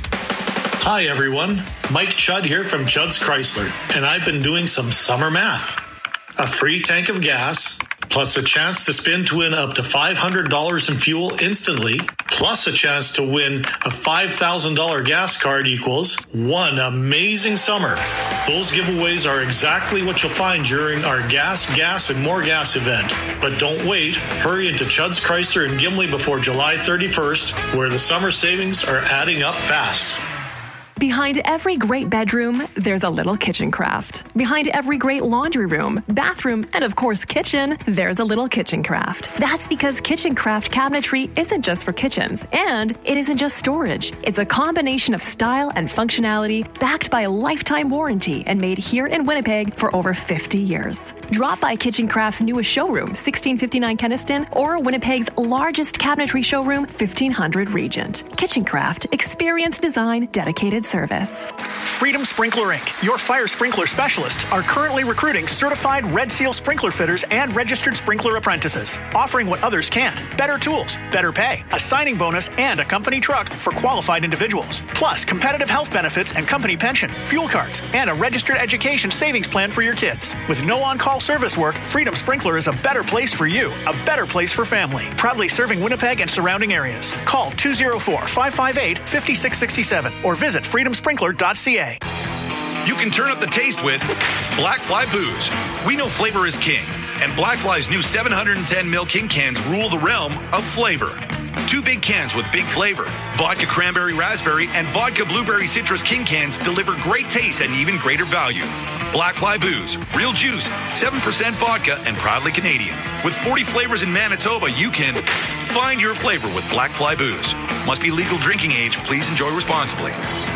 Hi everyone, Mike Chudd here from Chudd's Chrysler, and I've been doing some summer math. A free tank of gas, plus a chance to spin to win up to five hundred dollars in fuel instantly, plus a chance to win a five thousand dollars gas card equals one amazing summer. Those giveaways are exactly what you'll find during our Gas, Gas, and More Gas event. But don't wait. Hurry into Chudd's Chrysler in Gimli before July thirty-first, where the summer savings are adding up fast.
Behind every great bedroom, there's a little kitchen craft. Behind every great laundry room, bathroom, and of course kitchen, there's a little kitchen craft. That's because kitchen craft cabinetry isn't just for kitchens, and it isn't just storage. It's a combination of style and functionality backed by a lifetime warranty and made here in Winnipeg for over fifty years. Drop by Kitchen Craft's newest showroom, sixteen fifty-nine Kenniston, or Winnipeg's largest cabinetry showroom, fifteen hundred Regent. Kitchen Craft, experience design, dedicated service.
Freedom Sprinkler Incorporated, your fire sprinkler specialists, are currently recruiting certified Red Seal sprinkler fitters and registered sprinkler apprentices, offering what others can't: better tools, better pay, a signing bonus, and a company truck for qualified individuals. Plus, competitive health benefits and company pension, fuel cards, and a registered education savings plan for your kids. With no on-call service work, Freedom Sprinkler is a better place for you, a better place for family. Proudly serving Winnipeg and surrounding areas. Call two oh four, five five eight, five six six seven or visit freedom sprinkler dot c a.
You can turn up the taste with Black Fly Booze. We know flavor is king, and Black Fly's new seven hundred ten milliliter King cans rule the realm of flavor. Two big cans with big flavor. Vodka Cranberry Raspberry and Vodka Blueberry Citrus King cans deliver great taste and even greater value. Black Fly Booze, real juice, seven percent vodka, and proudly Canadian. With forty flavors in Manitoba, you can find your flavor with Black Fly Booze. Must be legal drinking age. Please enjoy responsibly.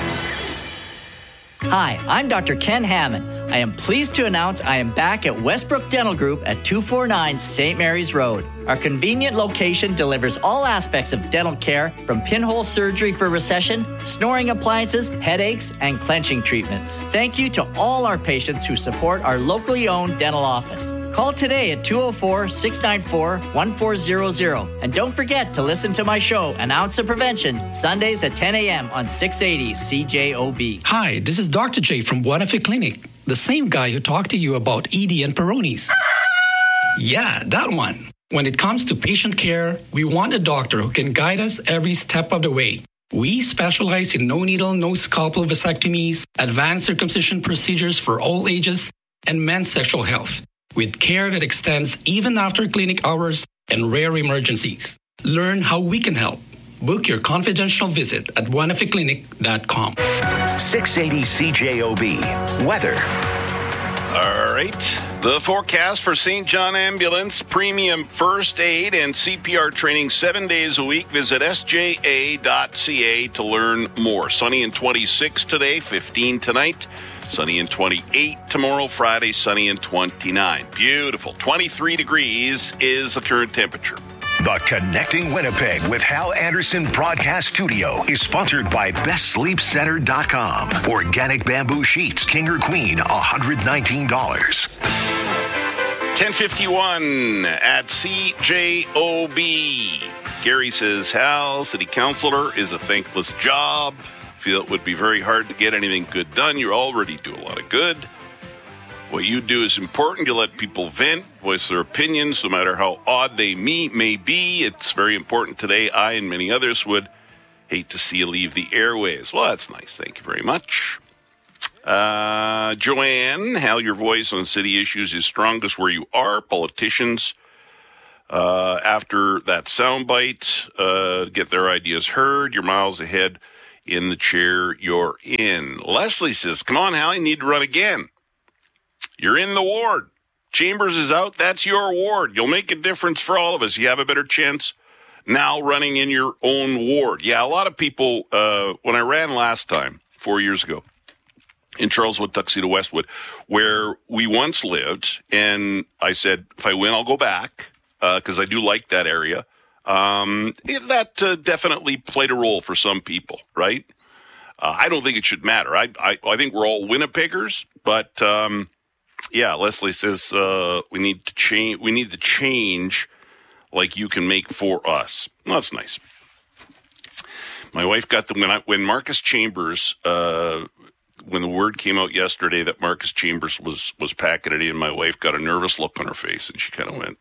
Hi, I'm Doctor Ken Hammond. I am pleased to announce I am back at Westbrook Dental Group at two forty-nine Saint Mary's Road. Our convenient location delivers all aspects of dental care, from pinhole surgery for recession, snoring appliances, headaches, and clenching treatments. Thank you to all our patients who support our locally owned dental office. Call today at two oh four, six nine four, one four zero zero. And don't forget to listen to my show, An Ounce of Prevention, Sundays at ten a.m. on six eighty C J O B.
Hi, this is Doctor J from Buenafe Clinic, the same guy who talked to you about E D and Peyronie's. Yeah, that one. When it comes to patient care, we want a doctor who can guide us every step of the way. We specialize in no-needle, no-scalpel vasectomies, advanced circumcision procedures for all ages, and men's sexual health, with care that extends even after clinic hours and rare emergencies. Learn how we can help. Book your confidential visit at buenafe clinic dot com.
six eighty C J O B. Weather.
All right. The forecast for Saint John Ambulance, premium first aid and C P R training seven days a week. Visit S J A dot C A to learn more. Sunny and twenty-six today, fifteen tonight. Sunny and twenty-eight tomorrow, Friday, sunny and twenty-nine. Beautiful. twenty-three degrees is the current temperature.
The Connecting Winnipeg with Hal Anderson broadcast studio is sponsored by best sleep center dot com. Organic bamboo sheets, king or queen, one hundred nineteen dollars.
ten fifty-one at C J O B. Gary says, Hal, city councilor is a thankless job. Feel it would be very hard to get anything good done. You already do a lot of good. What you do is important. You let people vent, voice their opinions, no matter how odd they may, may be. It's very important today. I and many others would hate to see you leave the airways. Well, that's nice. Thank you very much. Uh, Joanne, Hal, your voice on city issues is strongest where you are. Politicians, uh, after that soundbite, uh, get their ideas heard. You're miles ahead in the chair you're in. Leslie says, come on, Hal, you need to run again. You're in the ward. Chambers is out. That's your ward. You'll make a difference for all of us. You have a better chance now running in your own ward. Yeah, a lot of people, uh, when I ran last time, four years ago, in Charleswood, Tuxedo, Westwood, where we once lived, and I said, if I win, I'll go back, because uh, I do like that area. Um, it, that uh, definitely played a role for some people, right? Uh, I don't think it should matter. I, I, I think we're all Winnipeggers, but... Um, Yeah, Leslie says uh, we need to change. We need the change, like you can make for us. Well, that's nice. My wife got the when I, when Marcus Chambers uh, when the word came out yesterday that Marcus Chambers was was packing it in. My wife got a nervous look on her face, and she kind of went,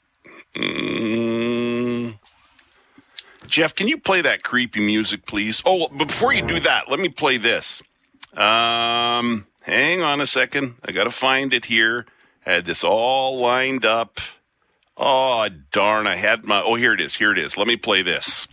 mm. "Jeff, can you play that creepy music, please?" Oh, but before you do that, let me play this. Um. Hang on a second. I got to find it here. Had this all lined up. Oh, darn. I had my... Oh, here it is. Here it is. Let me play this.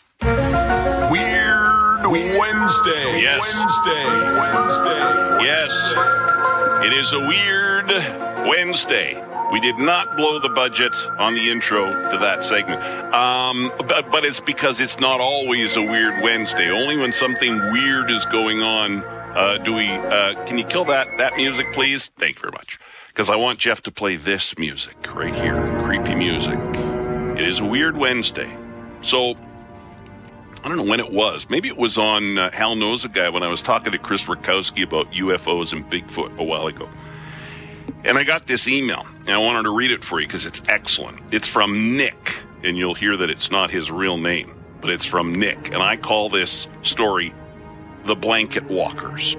Weird Wednesday.
Yes.
Wednesday. Wednesday.
Yes. It is a weird Wednesday. We did not blow the budget on the intro to that segment. Um, but, but it's because it's not always a weird Wednesday. Only when something weird is going on Uh, do we, uh, can you kill that, that music, please? Thank you very much. Because I want Jeff to play this music right here. Creepy music. It is a weird Wednesday. So, I don't know when it was. Maybe it was on uh, Hal Knows a Guy when I was talking to Chris Rakowski about U F Os and Bigfoot a while ago. And I got this email, and I wanted to read it for you because it's excellent. It's from Nick, and you'll hear that it's not his real name, but it's from Nick. And I call this story The Blanket Walkers.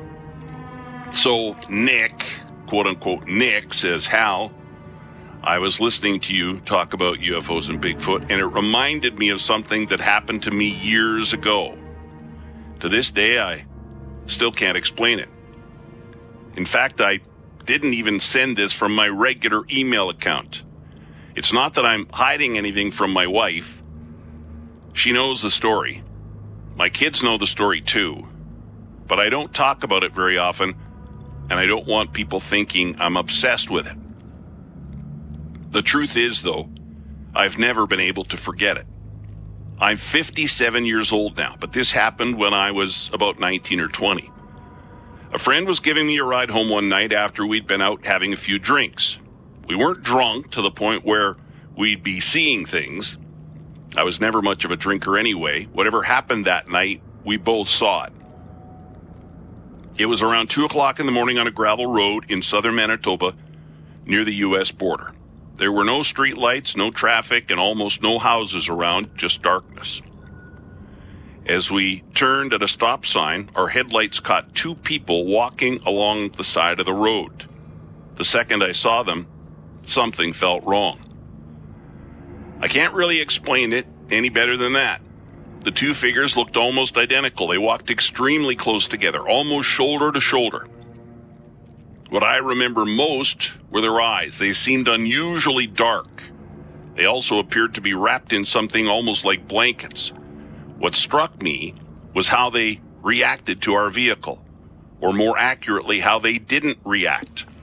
So Nick, quote unquote, Nick says, Hal, I was listening to you talk about U F Os and Bigfoot, and it reminded me of something that happened to me years ago. To this day, I still can't explain it. In fact, I didn't even send this from my regular email account. It's not that I'm hiding anything from my wife. She knows the story. My kids know the story too, but I don't talk about it very often, and I don't want people thinking I'm obsessed with it. The truth is, though, I've never been able to forget it. I'm fifty-seven years old now, but this happened when I was about nineteen or twenty. A friend was giving me a ride home one night after we'd been out having a few drinks. We weren't drunk to the point where we'd be seeing things. I was never much of a drinker anyway. Whatever happened that night, we both saw it. It was around two o'clock in the morning on a gravel road in southern Manitoba near the U S border. There were no street lights, no traffic, and almost no houses around, just darkness. As we turned at a stop sign, our headlights caught two people walking along the side of the road. The second I saw them, something felt wrong. I can't really explain it any better than that. The two figures looked almost identical. They walked extremely close together, almost shoulder to shoulder. What I remember most were their eyes. They seemed unusually dark. They also appeared to be wrapped in something almost like blankets. What struck me was how they reacted to our vehicle, or more accurately, how they didn't react.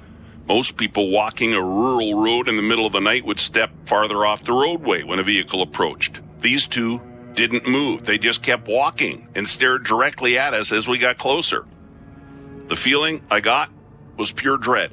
Most people walking a rural road in the middle of the night would step farther off the roadway when a vehicle approached. These two didn't move. They just kept walking and stared directly at us as we got closer. The feeling I got was pure dread.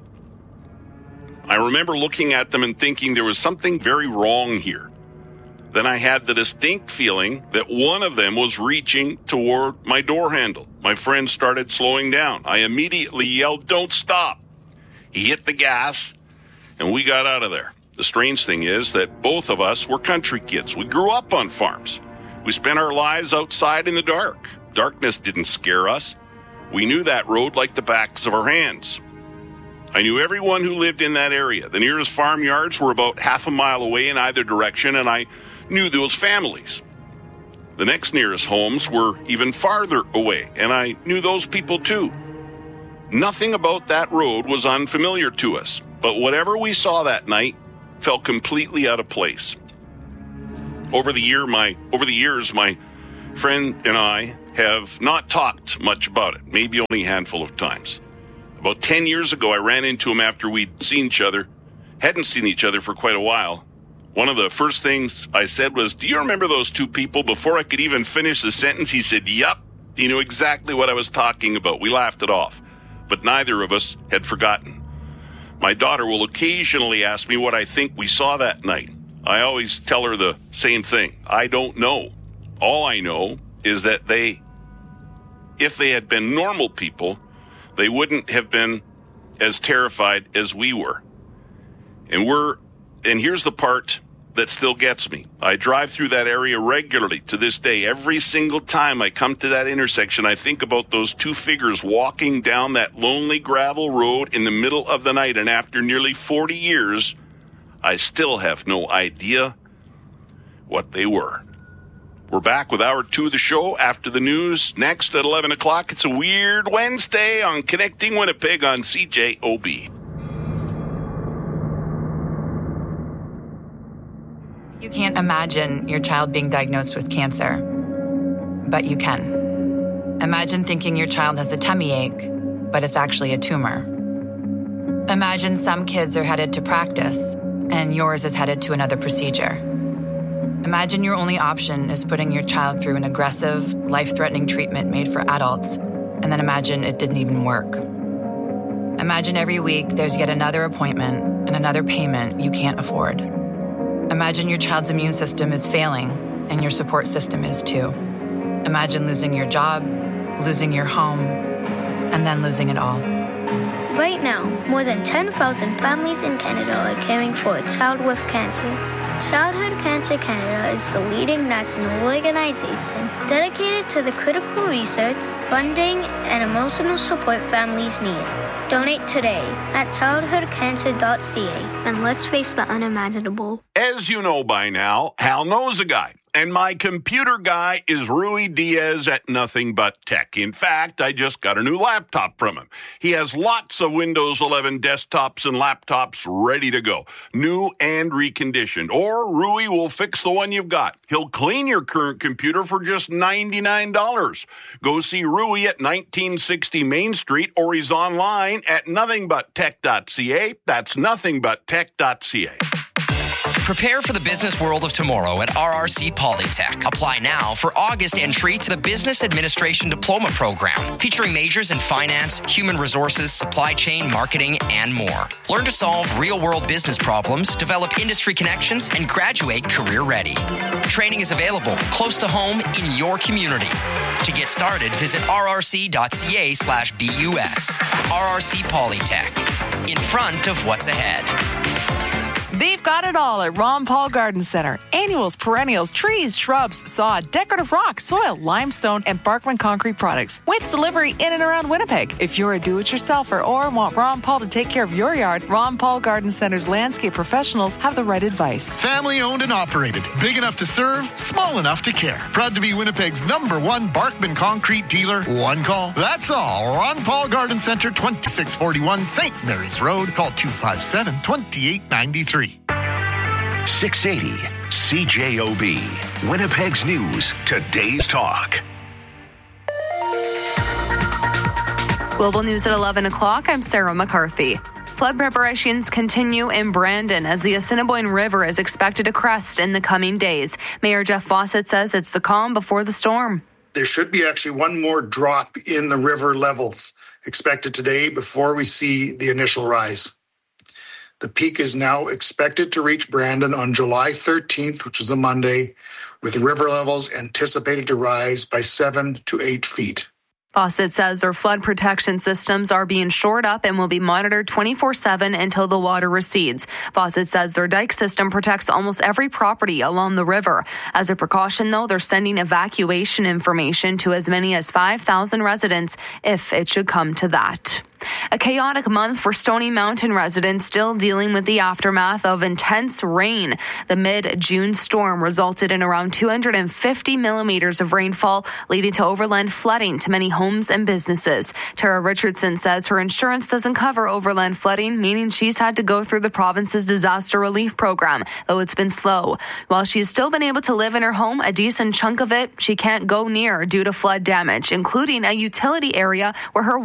I remember looking at them and thinking there was something very wrong here. Then I had the distinct feeling that one of them was reaching toward my door handle. My friend started slowing down. I immediately yelled, "Don't stop!" He hit the gas, and we got out of there. The strange thing is that both of us were country kids. We grew up on farms. We spent our lives outside in the dark. Darkness didn't scare us. We knew that road like the backs of our hands. I knew everyone who lived in that area. The nearest farmyards were about half a mile away in either direction, and I knew those families. The next nearest homes were even farther away, and I knew those people too. Nothing about that road was unfamiliar to us, but whatever we saw that night felt completely out of place. Over the year, my over the years, my friend and I have not talked much about it, maybe only a handful of times. About ten years ago, I ran into him after we'd seen each other, hadn't seen each other for quite a while. One of the first things I said was, "Do you remember those two people?" Before I could even finish the sentence, he said, "Yup." He knew exactly what I was talking about. We laughed it off, but neither of us had forgotten. My daughter will occasionally ask me what I think we saw that night. I always tell her the same thing. I don't know. All I know is that they, if they had been normal people, they wouldn't have been as terrified as we were. And we're, and here's the part that still gets me. I drive through that area regularly to this day. Every single time I come to that intersection, I think about those two figures walking down that lonely gravel road in the middle of the night. And after nearly forty years, I still have no idea what they were. We're back with hour two of the show after the news. Next at eleven o'clock, it's a Weird Wednesday on Connecting Winnipeg on C J O B.
You can't imagine your child being diagnosed with cancer, but you can. Imagine thinking your child has a tummy ache, but it's actually a tumor. Imagine some kids are headed to practice, and yours is headed to another procedure. Imagine your only option is putting your child through an aggressive, life-threatening treatment made for adults, and then imagine it didn't even work. Imagine every week there's yet another appointment and another payment you can't afford. Imagine your child's immune system is failing, and your support system is too. Imagine losing your job, losing your home, and then losing it all.
Right now, more than ten thousand families in Canada are caring for a child with cancer. Childhood Cancer Canada is the leading national organization dedicated to the critical research, funding, and emotional support families need. Donate today at childhood cancer dot c a and let's face the unimaginable.
As you know by now, Hal knows a guy. And my computer guy is Rui Diaz at Nothing But Tech. In fact, I just got a new laptop from him. He has lots of Windows eleven desktops and laptops ready to go, new and reconditioned. Or Rui will fix the one you've got. He'll clean your current computer for just ninety-nine dollars. Go see Rui at nineteen sixty Main Street, or he's online at nothing but tech dot c a. That's nothing but tech dot c a.
Prepare for the business world of tomorrow at R R C Polytech. Apply now for August entry to the Business Administration Diploma Program, featuring majors in finance, human resources, supply chain, marketing, and more. Learn to solve real-world business problems, develop industry connections, and graduate career-ready. Training is available close to home in your community. To get started, visit rrc.ca slash BUS. R R C Polytech, in front of what's ahead.
They've got it all at Ron Paul Garden Center. Annuals, perennials, trees, shrubs, sod, decorative rock, soil, limestone, and Barkman concrete products with delivery in and around Winnipeg. If you're a do-it-yourselfer or want Ron Paul to take care of your yard, Ron Paul Garden Center's landscape professionals have the right advice.
Family owned and operated. Big enough to serve, small enough to care. Proud to be Winnipeg's number one Barkman concrete dealer. One call. That's all. Ron Paul Garden Center, twenty-six forty-one Saint Mary's Road. Call two five seven, two eight nine three.
six eighty C J O B, Winnipeg's News, Today's Talk.
Global News at eleven o'clock. I'm Sarah McCarthy. Flood preparations continue in Brandon as the Assiniboine River is expected to crest in the coming days. Mayor Jeff Fawcett says it's the calm before the storm.
There should be actually one more drop in the river levels expected today before we see the initial rise. The peak is now expected to reach Brandon on July thirteenth, which is a Monday, with river levels anticipated to rise by seven to eight feet.
Fawcett says their flood protection systems are being shored up and will be monitored twenty-four seven until the water recedes. Fawcett says their dike system protects almost every property along the river. As a precaution, though, they're sending evacuation information to as many as five thousand residents if it should come to that. A chaotic month for Stony Mountain residents still dealing with the aftermath of intense rain. The mid-June storm resulted in around two hundred fifty millimeters of rainfall, leading to overland flooding to many homes and businesses. Tara Richardson says her insurance doesn't cover overland flooding, meaning she's had to go through the province's disaster relief program, though it's been slow. While she's still been able to live in her home, a decent chunk of it she can't go near due to flood damage, including a utility area where her